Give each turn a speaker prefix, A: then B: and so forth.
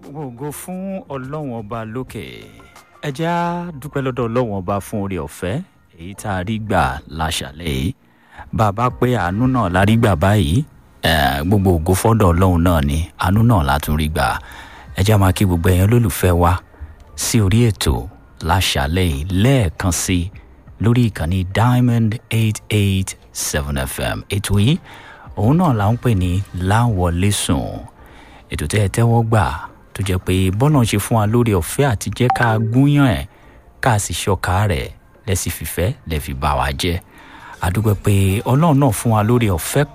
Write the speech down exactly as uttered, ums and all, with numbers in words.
A: ògo fún ọlọ́run ọba lókè. Ẹ jẹ́ á dúpẹ́ lọ́dọ̀ ọlọ́run ọba fún oore ọ̀fẹ́ èyí tá a rí gbà láṣàlẹ̀ yìí. Bàbá pé àánú náà la rí gbà báyìí, gbogbo ògo fọ́dọ̀ ọlọ́run náà ni àánú náà la tún rí gbà. Ẹ jẹ́ á máa kí gbogbo ẹ̀yin olólùfẹ́ wa sí orí ètò láṣàlẹ̀ yìí lẹ́ẹ̀kan sí lórí ìkànnì Diamond eight eight seven F M. Ètò yìí òun náà là ń pè ní Láwọlé Sùn. Ètò tẹ́ ẹ tẹ́wọ́ gbà tó jẹ́ pé bọ́nà ṣe fún wa lórí ọ̀fẹ́ àti jẹ́ ká gúnyàn ẹ̀ ká sì ṣọ́ka rẹ̀ lẹ́sìn fìfẹ́ lẹ́fi bá wa jẹ́. A dúpẹ́ pé ọlọ́run náà fún wa lórí ọ̀fẹ́